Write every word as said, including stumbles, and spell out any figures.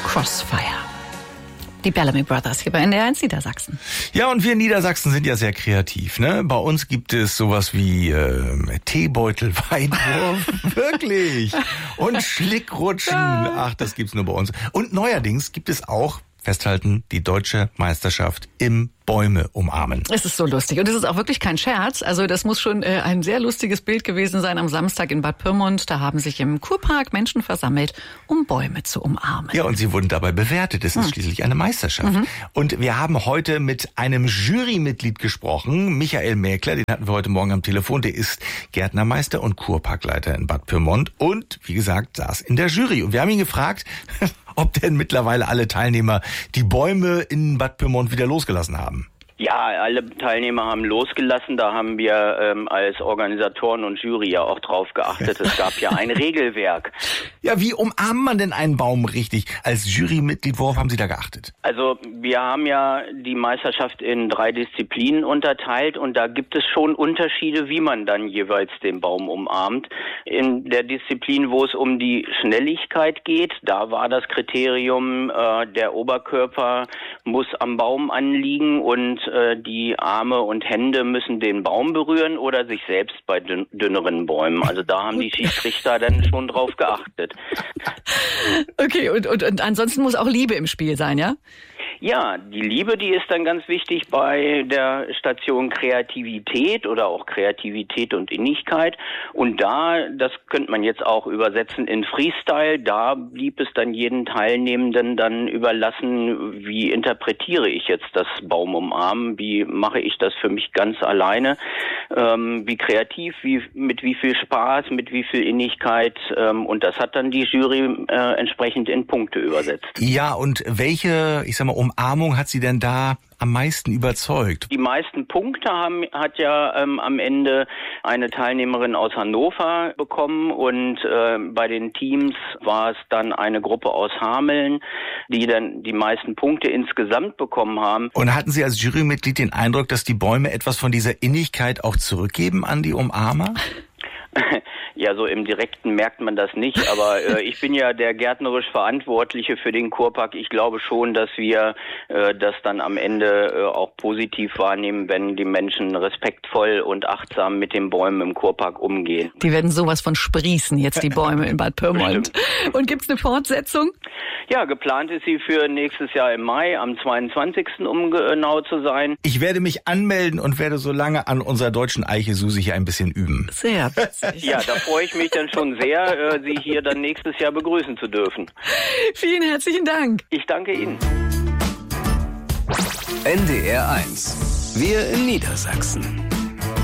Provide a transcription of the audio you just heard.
Crossfire. Die Bellamy Brothers hier bei N D R eins Niedersachsen. Ja, und wir in Niedersachsen sind ja sehr kreativ, ne? Bei uns gibt es sowas wie äh, Teebeutel-Weitwurf, wirklich. Und Schlickrutschen, ach, das gibt's nur bei uns. Und neuerdings gibt es auch, festhalten, die deutsche Meisterschaft im Bäume umarmen. Es ist so lustig und es ist auch wirklich kein Scherz. Also das muss schon äh, ein sehr lustiges Bild gewesen sein am Samstag in Bad Pyrmont. Da haben sich im Kurpark Menschen versammelt, um Bäume zu umarmen. Ja, und sie wurden dabei bewertet. Es ist hm. schließlich eine Meisterschaft. Mhm. Und wir haben heute mit einem Jurymitglied gesprochen, Michael Mäkler, den hatten wir heute Morgen am Telefon. Der ist Gärtnermeister und Kurparkleiter in Bad Pyrmont und, wie gesagt, saß in der Jury. Und wir haben ihn gefragt, ob denn mittlerweile alle Teilnehmer die Bäume in Bad Pyrmont wieder losgelassen haben. Ja, alle Teilnehmer haben losgelassen. Da haben wir ähm, als Organisatoren und Jury ja auch drauf geachtet. Es gab ja ein Regelwerk. Ja, wie umarmt man denn einen Baum richtig? Als Jurymitglied, worauf haben Sie da geachtet? Also wir haben ja die Meisterschaft in drei Disziplinen unterteilt und da gibt es schon Unterschiede, wie man dann jeweils den Baum umarmt. In der Disziplin, wo es um die Schnelligkeit geht, da war das Kriterium, äh, der Oberkörper muss am Baum anliegen und die Arme und Hände müssen den Baum berühren oder sich selbst bei dünn, dünneren Bäumen. Also da haben die Schiedsrichter dann schon drauf geachtet. Okay, und, und, und ansonsten muss auch Liebe im Spiel sein, ja? Ja, die Liebe, die ist dann ganz wichtig bei der Station Kreativität oder auch Kreativität und Innigkeit. Und da, das könnte man jetzt auch übersetzen in Freestyle, da blieb es dann jeden Teilnehmenden dann überlassen, wie interpretiere ich jetzt das Baum umarmen, wie mache ich das für mich ganz alleine, ähm, wie kreativ, wie mit wie viel Spaß, mit wie viel Innigkeit. Ähm, und das hat dann die Jury äh, entsprechend in Punkte übersetzt. Ja, und welche, ich sag mal, Umarmung hat Sie denn da am meisten überzeugt? Die meisten Punkte haben, hat ja ähm, am Ende eine Teilnehmerin aus Hannover bekommen und äh, bei den Teams war es dann eine Gruppe aus Hameln, die dann die meisten Punkte insgesamt bekommen haben. Und hatten Sie als Jurymitglied den Eindruck, dass die Bäume etwas von dieser Innigkeit auch zurückgeben an die Umarmer? Ja, so im Direkten merkt man das nicht, aber äh, ich bin ja der gärtnerisch Verantwortliche für den Kurpark. Ich glaube schon, dass wir äh, das dann am Ende äh, auch positiv wahrnehmen, wenn die Menschen respektvoll und achtsam mit den Bäumen im Kurpark umgehen. Die werden sowas von sprießen, jetzt die Bäume in Bad Pyrmont. Und gibt's eine Fortsetzung? Ja, geplant ist sie für nächstes Jahr im Mai, am zweiundzwanzigsten um genau zu sein. Ich werde mich anmelden und werde so lange an unserer deutschen Eiche Susi hier ein bisschen üben. Sehr witzig. Ja, da freue ich mich dann schon sehr, äh, Sie hier dann nächstes Jahr begrüßen zu dürfen. Vielen herzlichen Dank. Ich danke Ihnen. N D R eins. Wir in Niedersachsen.